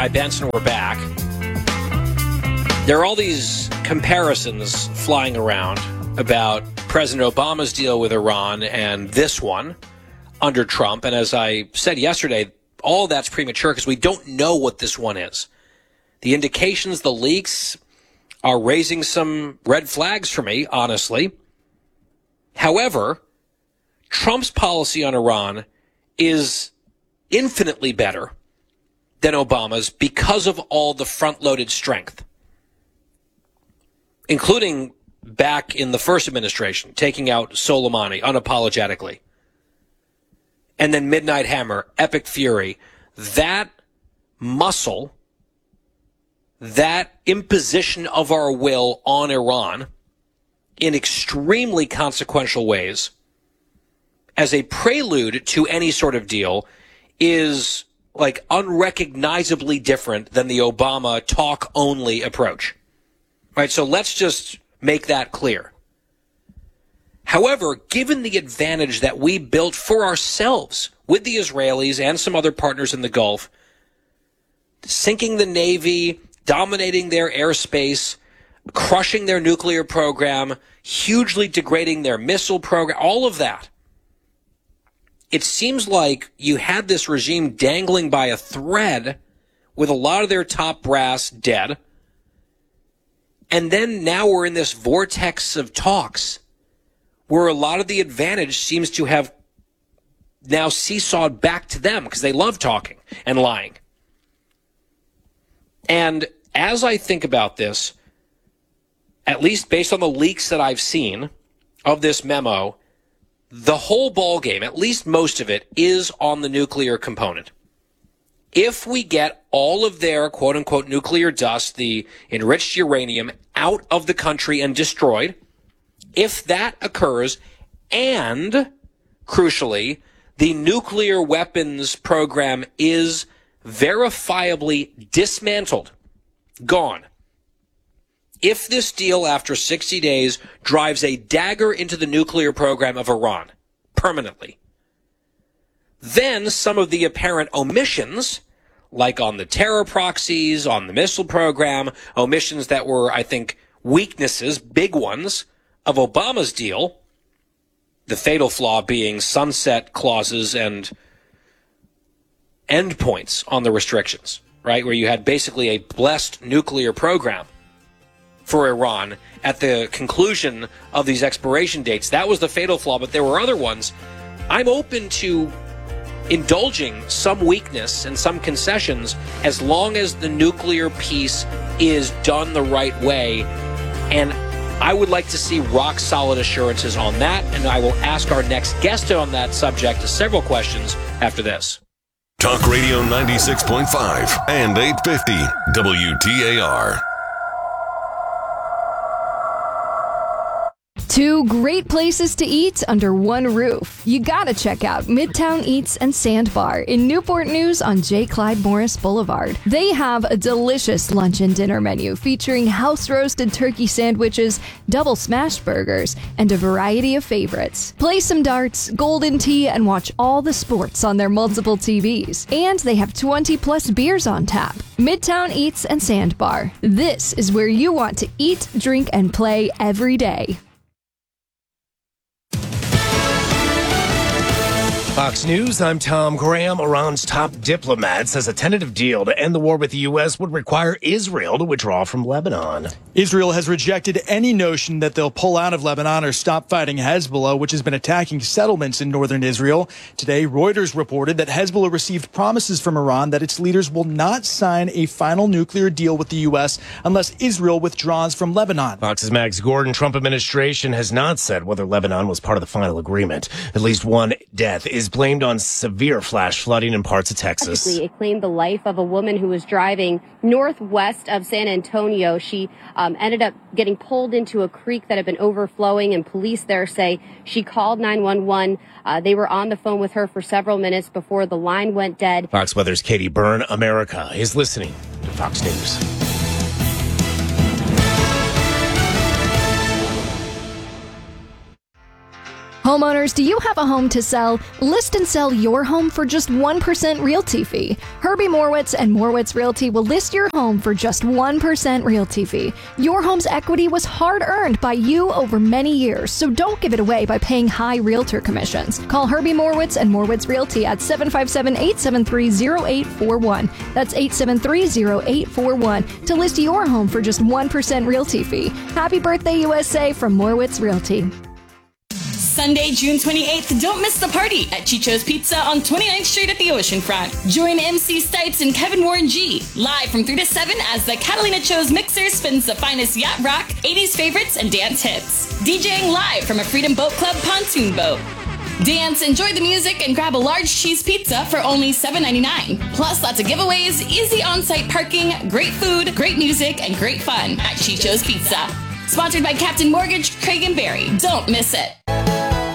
Hi, Benson, we're back. There are all these comparisons flying around about President Obama's deal with Iran and this one under Trump. And as I said yesterday, all that's premature because we don't know what this one is. The indications, the leaks are raising some red flags for me, honestly. However, Trump's policy on Iran is infinitely better than Obama's because of all the front-loaded strength, including back in the first administration, taking out Soleimani unapologetically. And then Midnight Hammer, Epic Fury. That muscle, that imposition of our will on Iran in extremely consequential ways as a prelude to any sort of deal is like unrecognizably different than the Obama talk-only approach. Right, so let's just make that clear. However, given the advantage that we built for ourselves with the Israelis and some other partners in the Gulf, sinking the Navy, dominating their airspace, crushing their nuclear program, hugely degrading their missile program, all of that, it seems like you had this regime dangling by a thread with a lot of their top brass dead. And then now we're in this vortex of talks where a lot of the advantage seems to have now seesawed back to them because they love talking and lying. And as I think about this, at least based on the leaks that I've seen of this memo, the whole ballgame, at least most of it, is on the nuclear component. If we get all of their quote-unquote nuclear dust, the enriched uranium, out of the country and destroyed, if that occurs, and, crucially, the nuclear weapons program is verifiably dismantled, gone. If this deal after 60 days drives a dagger into the nuclear program of Iran permanently, then some of the apparent omissions, like on the terror proxies, on the missile program, omissions that were, I think, weaknesses, big ones, of Obama's deal, the fatal flaw being sunset clauses and endpoints on the restrictions, right, where you had basically a blessed nuclear program for Iran at the conclusion of these expiration dates. That was the fatal flaw, but there were other ones. I'm open to indulging some weakness and some concessions as long as the nuclear piece is done the right way. And I would like to see rock-solid assurances on that, and I will ask our next guest on that subject several questions after this. Talk Radio 96.5 and 850 WTAR. Two great places to eat under one roof. You gotta check out Midtown Eats and Sandbar in Newport News on J. Clyde Morris Boulevard. They have a delicious lunch and dinner menu featuring house-roasted turkey sandwiches, double smash burgers, and a variety of favorites. Play some darts, golden tea, and watch all the sports on their multiple TVs. And they have 20-plus beers on tap. Midtown Eats and Sandbar. This is where you want to eat, drink, and play every day. Fox News, I'm Tom Graham. Iran's top diplomat says a tentative deal to end the war with the U.S. would require Israel to withdraw from Lebanon. Israel has rejected any notion that they'll pull out of Lebanon or stop fighting Hezbollah, which has been attacking settlements in northern Israel. Today, Reuters reported that Hezbollah received promises from Iran that its leaders will not sign a final nuclear deal with the U.S. unless Israel withdraws from Lebanon. Fox's Max Gordon. Trump administration has not said whether Lebanon was part of the final agreement. At least one death is blamed on severe flash flooding in parts of Texas. It claimed the life of a woman who was driving northwest of San Antonio. She ended up getting pulled into a creek that had been overflowing, and police there say she called 911. They were on the phone with her for several minutes before the line went dead. Fox Weather's Katie Byrne. America is listening to Fox News. Homeowners, do you have a home to sell? List and sell your home for just 1% realty fee. Herbie Morwitz and Morwitz Realty will list your home for just 1% realty fee. Your home's equity was hard-earned by you over many years, so don't give it away by paying high realtor commissions. Call Herbie Morwitz and Morwitz Realty at 757-873-0841. That's 873-0841 to list your home for just 1% realty fee. Happy birthday, USA, from Morwitz Realty. Sunday, June 28th, don't miss the party at Chicho's Pizza on 29th Street at the Oceanfront. Join MC Stites and Kevin Warren G live from 3 to 7 as the Catalina Cho's mixer spins the finest yacht rock, 80s favorites, and dance hits. DJing live from a Freedom Boat Club pontoon boat. Dance, enjoy the music, and grab a large cheese pizza for only $7.99. Plus, lots of giveaways, easy on-site parking, great food, great music, and great fun at Chicho's Pizza. Sponsored by Captain Mortgage, Craig and Barry. Don't miss it.